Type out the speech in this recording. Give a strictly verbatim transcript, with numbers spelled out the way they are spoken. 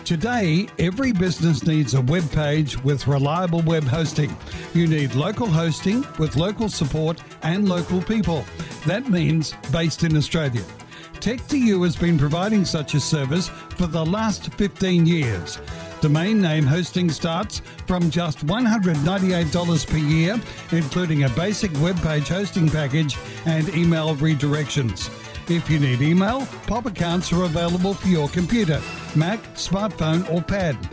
Today, every business needs a web page with reliable web hosting. You need local hosting with local support and local people. That means based in Australia. Tech two U has been providing such a service for the last fifteen years. Domain name hosting starts from just one hundred ninety-eight dollars per year, including a basic web page hosting package and email redirections. If you need email, Pop accounts are available for your computer, Mac, smartphone or pad.